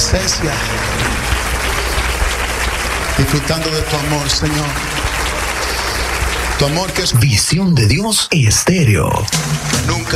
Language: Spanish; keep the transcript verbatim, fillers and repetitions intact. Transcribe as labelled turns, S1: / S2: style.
S1: presencia, disfrutando de tu amor, Señor. Tu amor que es
S2: Visión de Dios Estéreo.
S1: nunca